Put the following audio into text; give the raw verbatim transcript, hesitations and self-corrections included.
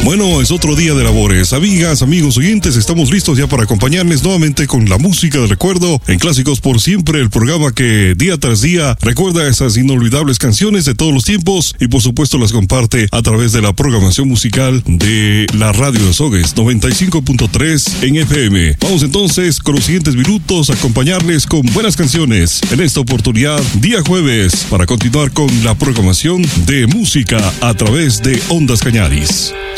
Bueno, es otro día de labores. Amigas, amigos oyentes, estamos listos ya para acompañarles nuevamente con la música de recuerdo en Clásicos por Siempre, el programa que día tras día recuerda esas inolvidables canciones de todos los tiempos y por supuesto las comparte a través de la programación musical de la radio de Sogues noventa y cinco punto tres en F M. Vamos entonces con los siguientes minutos a acompañarles con buenas canciones en esta oportunidad, día jueves, para continuar con la programación de música a través de Ondas Cañaris.